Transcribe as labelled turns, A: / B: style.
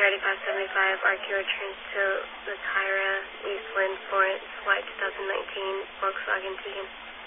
A: 3575, RQ returns to the Tyra, Eastland, Florence, flight 2019, Volkswagen Tiguan.